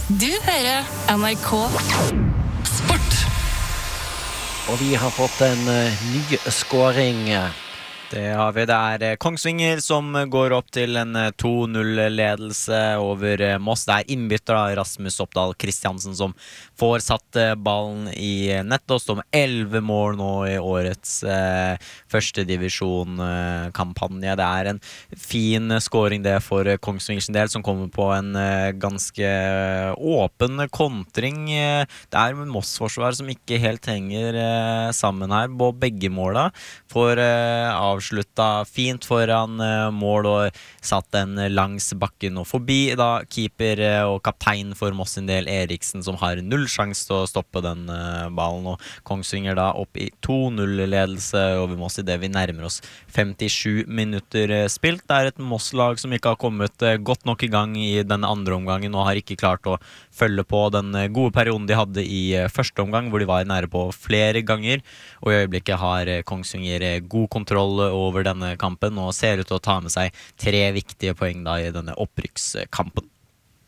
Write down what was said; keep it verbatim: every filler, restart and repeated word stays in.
Du hører N R K Sport. Og vi har fått en uh, ny scoring. Det har vi. Det er Kongsvinger som går opp til en to null-ledelse over Moss. Det er innbytter av Rasmus Oppdal Kristiansen som får satt ballen i nett og står med elleve mål nå i årets eh, første divisjon-kampanje. Det er en fin scoring det for Kongsvingers del, som kommer på en eh, ganske åpen kontring. Det er Moss-forsvar som ikke helt henger eh, sammen her på begge måla. For eh, avslutta fint foran uh, mål og satt den langs bakken og forbi da keeper uh, og kaptein for Moss sin del Eriksen, som har null sjans til å stoppe den uh, ballen, og Kongsvinger da opp i to null-ledelse over Moss i det vi nærmer oss femtisju minutter uh, spilt. Det er et Moss-lag som ikke har kommet uh, godt nok i gang i denne andre omgangen og har ikke klart å følge på den uh, gode perioden de hadde i uh, første omgang, hvor de var nære på flere ganger, og i øyeblikket har uh, Kongsvinger uh, god kontroll over denne kampen og ser ut til å ta med seg tre viktige poeng da i denne opprykkskampen.